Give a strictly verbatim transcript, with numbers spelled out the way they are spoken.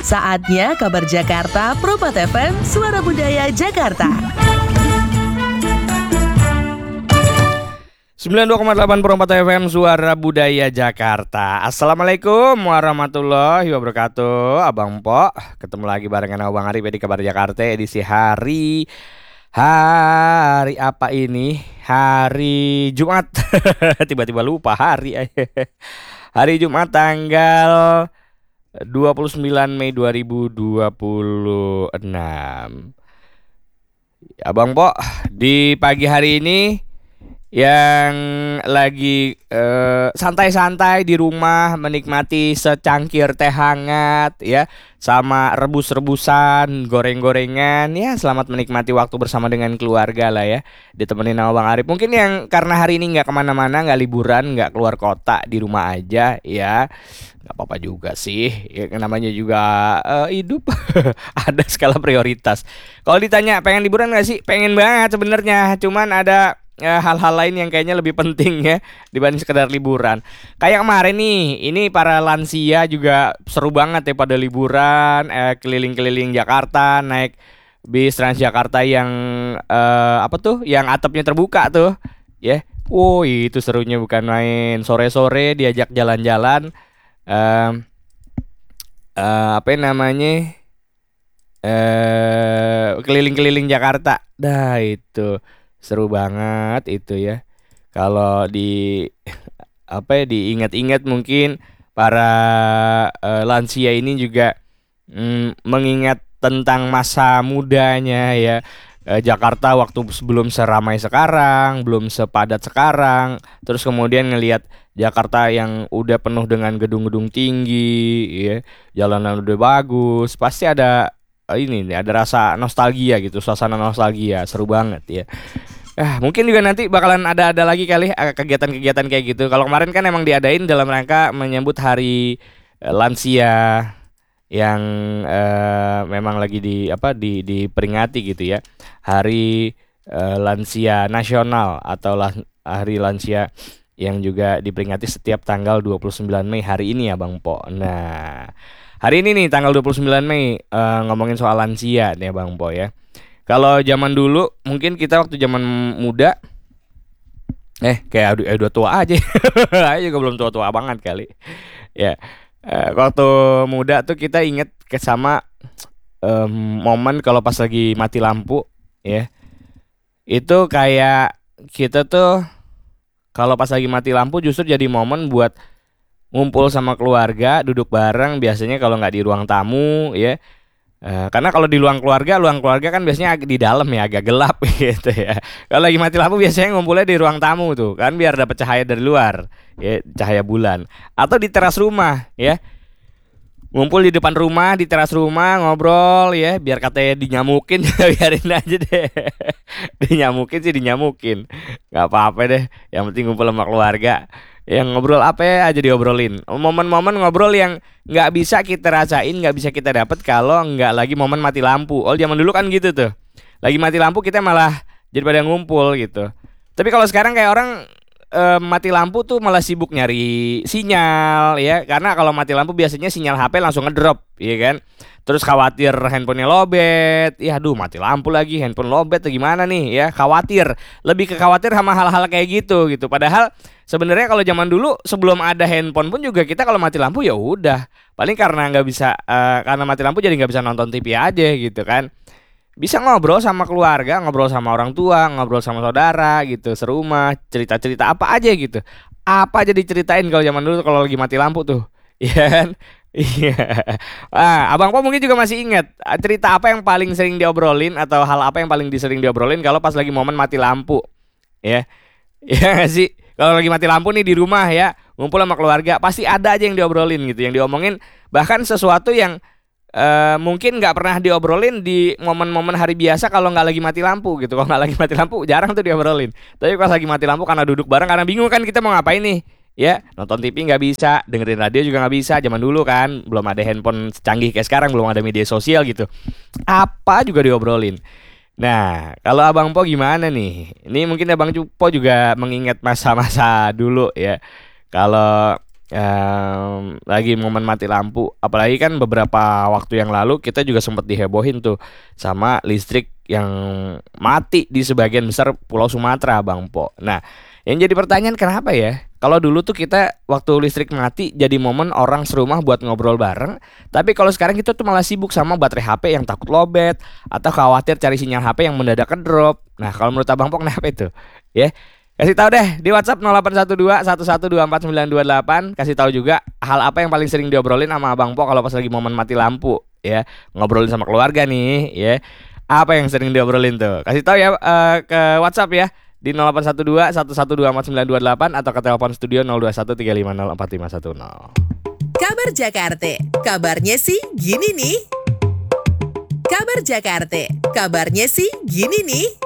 Saatnya kabar Jakarta Pro empat F M, Suara Budaya Jakarta. sembilan puluh dua koma delapan Pro empat F M, Suara Budaya Jakarta. Assalamualaikum warahmatullahi wabarakatuh. Abang Po, ketemu lagi barengan Abang Arif di Kabar Jakarta edisi hari Hari apa ini? Hari Jumat. Tiba-tiba lupa hari. Hari Jumat tanggal dua puluh sembilan Mei dua ribu dua puluh enam. Abang Po, di pagi hari ini yang lagi eh, santai-santai di rumah menikmati secangkir teh hangat ya, sama rebus-rebusan, goreng-gorengan ya, selamat menikmati waktu bersama dengan keluarga lah ya, ditemenin sama Bang Arif. Mungkin yang karena hari ini nggak kemana-mana, nggak liburan, nggak keluar kota, di rumah aja ya, nggak apa-apa juga sih ya, namanya juga uh, hidup. Ada skala prioritas. Kalau ditanya pengen liburan nggak sih, pengen banget sebenarnya, cuman ada ya, hal-hal lain yang kayaknya lebih penting ya dibanding sekedar liburan. Kayak kemarin nih, ini para lansia juga seru banget ya pada liburan, eh, keliling-keliling Jakarta, naik bis Transjakarta yang eh, apa tuh, yang atapnya terbuka tuh ya. Wow, itu serunya bukan main. Sore-sore diajak jalan-jalan, eh, eh, apa namanya, eh, keliling-keliling Jakarta. Dah itu seru banget itu ya. Kalau di apa ya, diingat-ingat mungkin para uh, lansia ini juga mm, mengingat tentang masa mudanya ya. Uh, Jakarta waktu sebelum seramai sekarang, belum sepadat sekarang. Terus kemudian ngelihat Jakarta yang udah penuh dengan gedung-gedung tinggi ya, jalanan udah bagus, pasti ada uh, ini nih, ada rasa nostalgia gitu, suasana nostalgia, seru banget ya. Ah, mungkin juga nanti bakalan ada-ada lagi kali kegiatan-kegiatan kayak gitu. Kalau kemarin kan emang diadain dalam rangka menyambut hari eh, lansia yang eh, memang lagi di apa di diperingati gitu ya. Hari eh, lansia nasional atau lah, hari lansia yang juga diperingati setiap tanggal dua puluh sembilan Mei hari ini ya Bang Po. Nah, hari ini nih tanggal dua puluh sembilan Mei eh, ngomongin soal lansia nih Bang Po ya. Kalau zaman dulu mungkin kita waktu zaman muda eh kayak aduh, udah tua aja. Ayo juga belum tua-tua banget kali. Ya. Eh, waktu muda tuh kita inget ke sama um, momen kalau pas lagi mati lampu ya. Itu kayak kita tuh kalau pas lagi mati lampu justru jadi momen buat ngumpul sama keluarga, duduk bareng, biasanya kalau nggak di ruang tamu ya. Uh, karena kalau di ruang keluarga, ruang keluarga kan biasanya di dalam ya, agak gelap gitu ya. Kalau lagi mati lampu biasanya ngumpulnya di ruang tamu tuh, kan biar dapat cahaya dari luar, ya, cahaya bulan. Atau di teras rumah, ya. Ngumpul di depan rumah, di teras rumah, ngobrol ya, biar katanya dinyamukin, biarin aja deh. Dinyamukin sih dinyamukin, nggak apa-apa deh. Yang penting ngumpul sama keluarga. Yang ngobrol apa ya aja diobrolin. Momen-momen ngobrol yang nggak bisa kita rasain, nggak bisa kita dapat kalau nggak lagi momen mati lampu. Oh, zaman dulu kan gitu tuh. Lagi mati lampu kita malah jadi pada ngumpul gitu. Tapi kalau sekarang kayak orang e, mati lampu tuh malah sibuk nyari sinyal ya. Karena kalau mati lampu biasanya sinyal H P langsung ngedrop, ya kan. Terus khawatir handphonenya lobet. Ya aduh, mati lampu lagi, handphone lobet atau gimana nih ya. Khawatir. Lebih ke khawatir sama hal-hal kayak gitu gitu. Padahal sebenarnya kalau zaman dulu sebelum ada handphone pun juga kita kalau mati lampu ya udah. Paling karena nggak bisa uh, karena mati lampu jadi nggak bisa nonton T V aja gitu kan. Bisa ngobrol sama keluarga, ngobrol sama orang tua, ngobrol sama saudara gitu, serumah, cerita-cerita apa aja gitu. Apa aja diceritain kalau zaman dulu kalau lagi mati lampu tuh. Iya kan? Iya. Ah, Abang Po mungkin juga masih ingat cerita apa yang paling sering diobrolin atau hal apa yang paling sering diobrolin kalau pas lagi momen mati lampu. Ya. Iya gak sih? Kalau lagi mati lampu nih di rumah ya, ngumpul sama keluarga, pasti ada aja yang diobrolin gitu, yang diomongin, bahkan sesuatu yang uh, mungkin nggak pernah diobrolin di momen-momen hari biasa kalau nggak lagi mati lampu gitu. Kalau nggak lagi mati lampu jarang tuh diobrolin. Tapi pas lagi mati lampu karena duduk bareng, karena bingung kan kita mau ngapain nih. Ya, nonton T V nggak bisa, dengerin radio juga nggak bisa. Zaman dulu kan belum ada handphone secanggih kayak sekarang, belum ada media sosial gitu. Apa juga diobrolin. Nah, kalau Abang Po gimana nih? Ini mungkin Abang Po juga mengingat masa-masa dulu ya. Kalau Em, lagi momen mati lampu. Apalagi kan beberapa waktu yang lalu kita juga sempat dihebohin tuh sama listrik yang mati di sebagian besar Pulau Sumatera, Bang Po. Nah, yang jadi pertanyaan kenapa ya? Kalau dulu tuh kita waktu listrik mati jadi momen orang serumah buat ngobrol bareng, tapi kalau sekarang kita tuh malah sibuk sama baterai H P yang takut lobet atau khawatir cari sinyal H P yang mendadak drop. Nah, kalau menurut Abang Po kenapa itu? Ya. Kasih tahu deh di WhatsApp nol delapan satu dua satu satu dua empat sembilan dua delapan. Kasih tahu juga hal apa yang paling sering diobrolin sama Abang Po kalau pas lagi momen mati lampu ya. Ngobrolin sama keluarga nih ya. Apa yang sering diobrolin tuh? Kasih tahu ya eh, ke WhatsApp ya di nol delapan satu dua satu satu dua empat sembilan dua delapan atau ke telepon studio nol dua satu tiga lima nol empat lima satu nol. Kabar Jakarta, kabarnya sih gini nih. Kabar Jakarta, kabarnya sih gini nih.